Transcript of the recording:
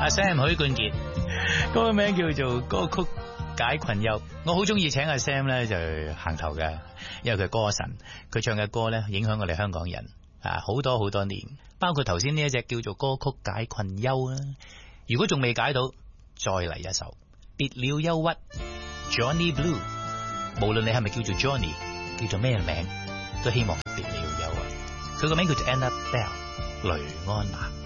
阿 Sam 許冠傑，嗰個名叫做歌曲解困憂。我好中意請阿 Sam 咧就行頭嘅，因為佢歌神，佢唱嘅歌咧影響我哋香港人好多好多年，包括頭先呢一隻叫做歌曲解困憂啦。如果仲未解到，再嚟一首別了憂鬱 Johnny Blue， 無論你係咪叫做 Johnny， 叫做咩名，都希望別了憂鬱。佢個名叫做 Annabelle 雷安娜。